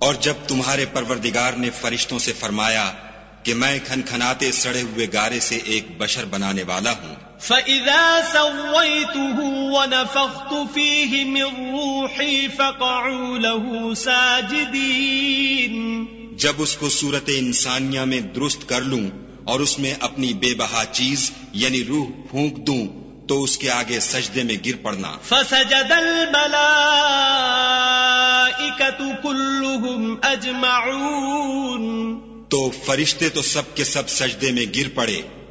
और जब तुम्हारे परवरदिगार ने फरिश्तों से फरमाया कि मैं खनखनाते सड़े हुए गारे से एक बशर बनाने वाला हूँ, فَإِذَا سَوَّيْتُهُ وَنَفَخْتُ فِيهِ مِنْ رُوحِي فَقَعُوا لَهُ سَاجِدِينَ, जब उसको सूरत इंसानिया में दुरुस्त कर लूं और उसमें अपनी बेबहा चीज यानी रूह फूंक दूं तो उसके आगे सजदे में गिर पड़ना। فَسَجَدَ الْمَلَائِكَةُ كُلُّهُمْ أَجْمَعُونَ, तो फरिश्ते तो सब के सब सजदे में गिर पड़े